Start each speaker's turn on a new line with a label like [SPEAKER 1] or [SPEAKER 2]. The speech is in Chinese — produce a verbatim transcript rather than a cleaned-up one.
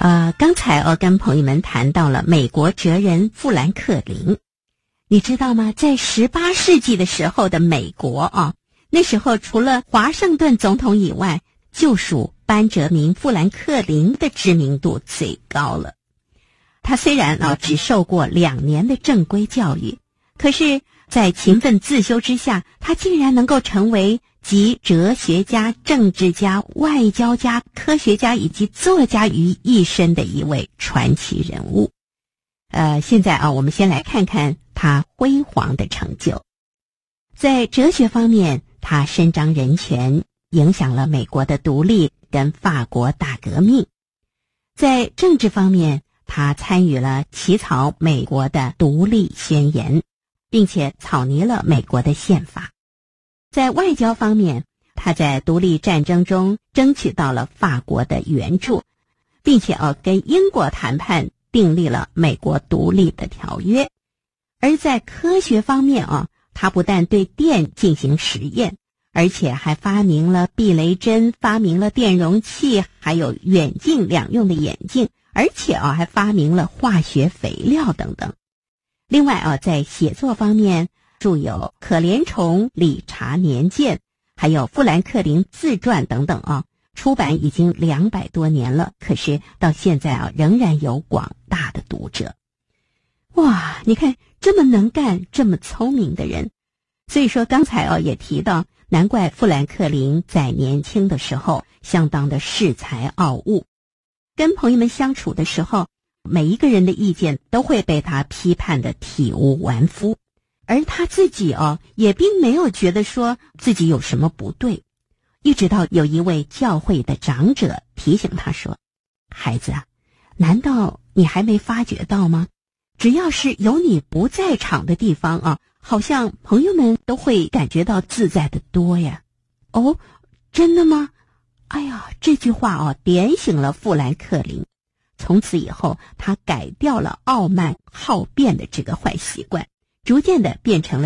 [SPEAKER 1] 呃，刚才哦跟朋友们谈到了美国哲人富兰克林，你知道吗？在十八世纪的时候的美国啊，那时候除了华盛顿总统以外，就属班哲明富兰克林的知名度最高了。他虽然啊只受过两年的正规教育，可是在勤奋自修之下，他竟然能够成为集哲学家、政治家、外交家、科学家以及作家于一身的一位传奇人物。呃，现在啊，我们先来看看他辉煌的成就。在哲学方面，他伸张人权，影响了美国的独立跟法国大革命。在政治方面，他参与了起草美国的独立宣言，并且草拟了美国的宪法。在外交方面，他在独立战争中争取到了法国的援助，并且哦跟英国谈判订立了美国独立的条约。而在科学方面啊，他不但对电进行实验，而且还发明了避雷针，发明了电容器，还有远近两用的眼镜，而且啊还发明了化学肥料等等。另外啊，在写作方面著有《可怜虫理查年鉴》，还有《富兰克林自传》等等啊，出版已经两百多年了，可是到现在啊仍然有广大的读者。哇，你看这么能干这么聪明的人，所以说刚才哦也提到，难怪富兰克林在年轻的时候相当的恃才傲物，跟朋友们相处的时候，每一个人的意见都会被他批判的体无完肤，而他自己哦也并没有觉得说自己有什么不对。一直到有一位教会的长者提醒他说，孩子啊，难道你还没发觉到吗？只要是有你不在场的地方啊，好像朋友们都会感觉到自在的多呀。哦，真的吗？哎呀，这句话哦点醒了富兰克林。从此以后，他改掉了傲慢好辩的这个坏习惯，逐渐的变成了